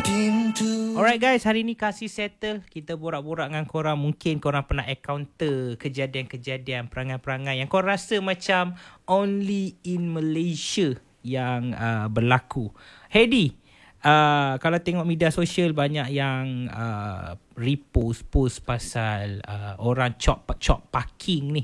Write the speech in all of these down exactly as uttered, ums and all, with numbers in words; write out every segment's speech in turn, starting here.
Alright guys, hari ni kasih settle. Kita borak-borak dengan korang. Mungkin korang pernah encounter kejadian-kejadian, perangai-perangai yang korang rasa macam only in Malaysia yang uh, berlaku. Hedi, uh, kalau tengok media sosial banyak yang uh, repost post pasal uh, orang chop chop parking ni.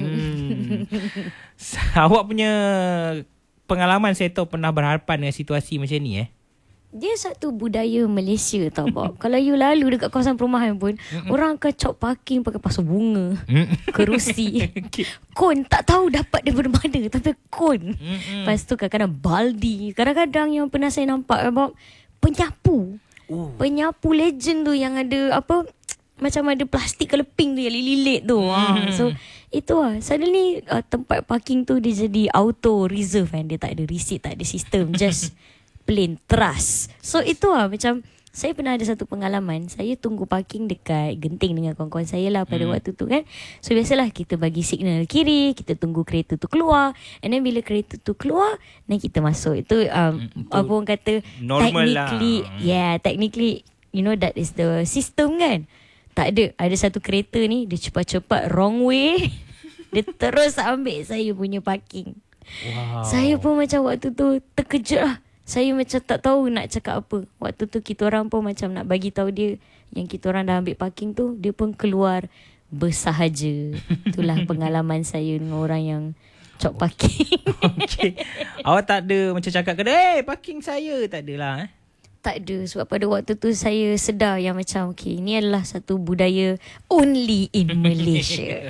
Hmm. Awak punya pengalaman, saya tahu pernah berhadapan dengan situasi macam ni eh. Dia satu budaya Malaysia tau Bob. Kalau you lalu dekat kawasan perumahan pun, Mm-mm. orang akan chop parking pakai pasu bunga, kerusi, kon tak tahu dapat daripada mana, tapi kon. Mm-mm. Lepas tu kadang-kadang baldi. Kadang-kadang yang pernah saya nampak Bob, penyapu. Ooh. Penyapu legend tu yang ada apa, macam ada plastik keleping tu yang lilit tu. Mm. Ha. So itu lah. Suddenly uh, tempat parking tu dia jadi auto reserve kan. Dia tak ada receipt, tak ada sistem. Just plain trust. So itu lah macam saya pernah ada satu pengalaman. Saya tunggu parking dekat Genting dengan kawan-kawan saya lah pada hmm. waktu tu kan. So biasalah kita bagi signal kiri, kita tunggu kereta tu keluar, and then bila kereta tu keluar, then kita masuk. Itu um, hmm, apa orang kata technically lah. Yeah, technically you know that is the system kan. Tak ada. Ada satu kereta ni dia cepat-cepat wrong way. Dia terus ambil saya punya parking. Wow. Saya pun macam waktu tu terkejut lah. Saya macam tak tahu nak cakap apa. Waktu tu kita orang pun macam nak bagi tahu dia yang kita orang dah ambil parking tu, dia pun keluar bersahaja. Itulah pengalaman saya dengan orang yang chop parking. Okay. Awak tak ada macam cakap ke, eh parking saya, tak adalah eh. Tak ada. Sebab pada waktu tu saya sedar yang macam okay, ini adalah satu budaya only in Malaysia.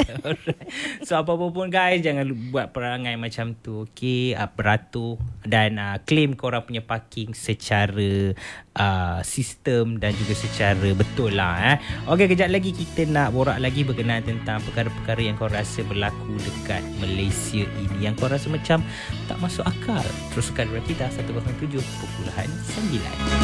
So apa-apa pun guys, jangan buat perangai macam tu. Okay, uh, beratur dan uh, claim korang punya parking secara uh, sistem dan juga secara betul lah eh. Okay, kejap lagi kita nak borak lagi berkenaan tentang perkara-perkara yang korang rasa berlaku dekat Malaysia ini, yang korang rasa macam tak masuk akal. Teruskan Rakita seratus tujuh perpuluhan sembilan.